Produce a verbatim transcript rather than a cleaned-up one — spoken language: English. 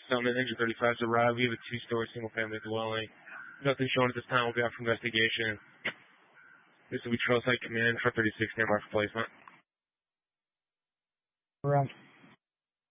Settlement Engine thirty-five has arrived. We have a two-story single-family dwelling. Nothing shown at this time. We'll be out for investigation. This will be Trail Site Command, Truck thirty-six, standby for placement. Right.